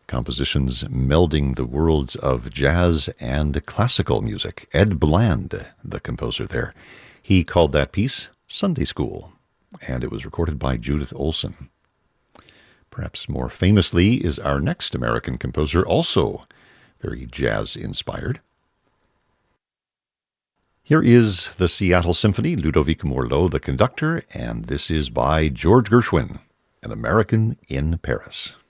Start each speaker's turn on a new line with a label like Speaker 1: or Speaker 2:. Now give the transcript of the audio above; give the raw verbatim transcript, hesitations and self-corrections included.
Speaker 1: Compositions melding the worlds of jazz and classical music. Ed Bland, the composer there. He called that piece Sunday School, and it was recorded by Judith Olson. Perhaps more famously is our next American composer, also very jazz-inspired. Here is the Seattle Symphony, Ludovic Morlot, the conductor, and this is by George Gershwin, An American in Paris.